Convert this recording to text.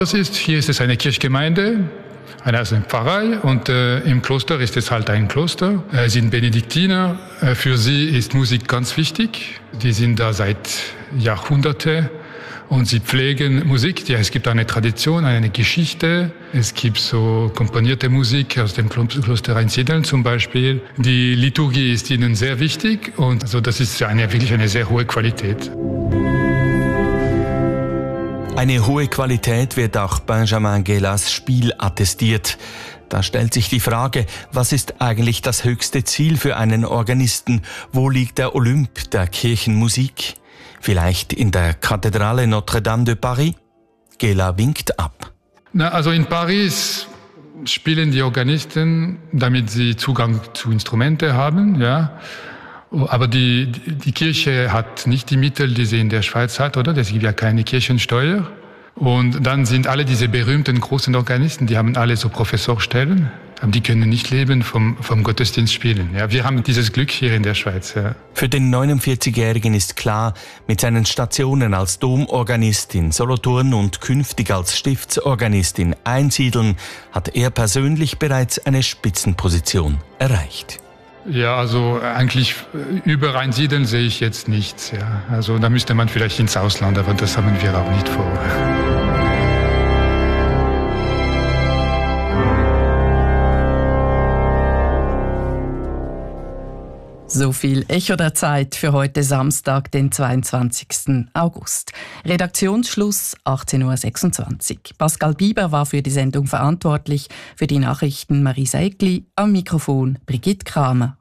Hier ist es eine Kirchgemeinde, eine Pfarrei und im Kloster ist es halt ein Kloster. Sie sind Benediktiner. Für sie ist Musik ganz wichtig. Die sind da seit Jahrhunderten und sie pflegen Musik. Ja, es gibt eine Tradition, eine Geschichte. Es gibt so komponierte Musik aus dem Kloster Einsiedeln zum Beispiel. Die Liturgie ist ihnen sehr wichtig und also das ist wirklich eine sehr hohe Qualität. Eine hohe Qualität wird auch Benjamin Guelas Spiel attestiert. Da stellt sich die Frage, was ist eigentlich das höchste Ziel für einen Organisten? Wo liegt der Olymp der Kirchenmusik? Vielleicht in der Kathedrale Notre-Dame de Paris? Guelas winkt ab. Also in Paris spielen die Organisten, damit sie Zugang zu Instrumente haben, ja. Aber die Kirche hat nicht die Mittel, die sie in der Schweiz hat, oder? Es gibt ja keine Kirchensteuer. Und dann sind alle diese berühmten großen Organisten, die haben alle so Professorstellen, aber die können nicht leben vom Gottesdienst spielen. Ja, wir haben dieses Glück hier in der Schweiz. Ja. Für den 49-Jährigen ist klar, mit seinen Stationen als Domorganist in Solothurn und künftig als Stiftsorganist in Einsiedeln hat er persönlich bereits eine Spitzenposition erreicht. Ja, also eigentlich über Einsiedeln sehe ich jetzt nichts. Ja. Also da müsste man vielleicht ins Ausland, aber das haben wir auch nicht vor. So viel Echo der Zeit für heute Samstag, den 22. August. Redaktionsschluss 18.26 Uhr. Pascal Bieber war für die Sendung verantwortlich, für die Nachrichten Marisa Egli, am Mikrofon Brigitte Kramer.